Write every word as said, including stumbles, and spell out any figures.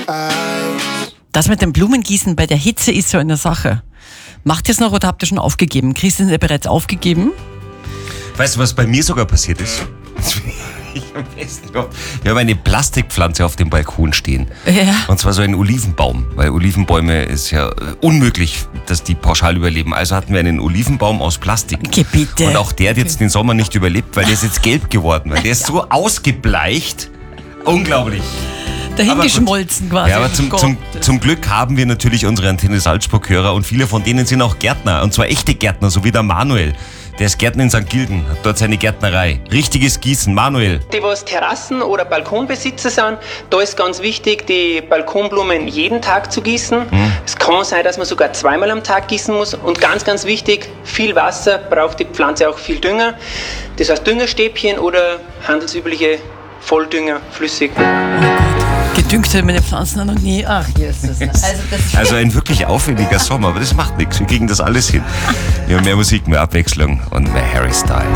Das mit dem Blumengießen bei der Hitze ist so eine Sache. Macht ihr es noch oder habt ihr schon aufgegeben? Christian, hat ihr bereits aufgegeben? Weißt du, was bei mir sogar passiert ist? Wir haben eine Plastikpflanze auf dem Balkon stehen. Ja. Und zwar so ein Olivenbaum, weil Olivenbäume ist ja unmöglich, dass die pauschal überleben. Also hatten wir einen Olivenbaum aus Plastik. Okay, bitte. Und auch der hat jetzt den Sommer nicht überlebt, weil der ist jetzt gelb geworden, weil der ist so ausgebleicht. Unglaublich. Dahingeschmolzen quasi. Ja, aber zum, zum, zum Glück haben wir natürlich unsere Antenne Salzburg-Hörer und viele von denen sind auch Gärtner. Und zwar echte Gärtner, so wie der Manuel. Der ist Gärtner in Sankt Gilgen, hat dort seine Gärtnerei. Richtiges Gießen. Manuel. Die, was Terrassen- oder Balkonbesitzer sind, da ist ganz wichtig, die Balkonblumen jeden Tag zu gießen. Hm. Es kann sein, dass man sogar zweimal am Tag gießen muss. Und ganz, ganz wichtig, viel Wasser braucht die Pflanze auch viel Dünger. Das heißt Düngerstäbchen oder handelsübliche Volldünger, flüssig. Oh Gott. Gedüngt haben meine Pflanzen noch nie. Ach, Jesus. Also, das also ein wirklich aufwendiger Sommer, aber das macht nichts. Wir kriegen das alles hin. Wir haben mehr Musik, mehr Abwechslung und mehr Harry Styles.